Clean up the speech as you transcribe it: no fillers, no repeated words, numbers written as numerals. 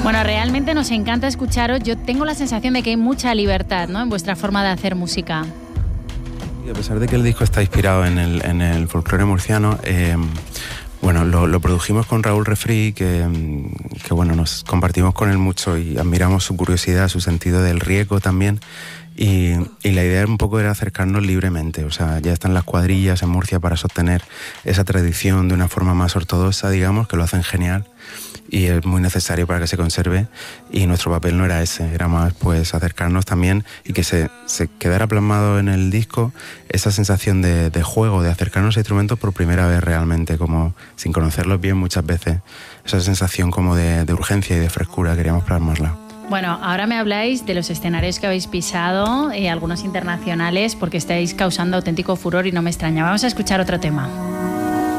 Bueno, realmente nos encanta escucharos. Yo tengo la sensación de que hay mucha libertad, ¿no?, en vuestra forma de hacer música. Y a pesar de que el disco está inspirado en el folclore murciano, bueno, lo produjimos con Raúl Refri, que bueno, nos compartimos con él mucho y admiramos su curiosidad, su sentido del riesgo también. Y la idea un poco era acercarnos libremente, o sea, ya están las cuadrillas en Murcia para sostener esa tradición de una forma más ortodoxa, digamos, que lo hacen genial y es muy necesario para que se conserve, y nuestro papel no era ese, era más pues acercarnos también y que se quedara plasmado en el disco esa sensación de juego, de acercarnos a instrumentos por primera vez realmente, como sin conocerlos bien muchas veces, esa sensación como de urgencia y de frescura, queríamos plasmarla. Bueno, ahora me habláis de los escenarios que habéis pisado, algunos internacionales, porque estáis causando auténtico furor y no me extraña. Vamos a escuchar otro tema.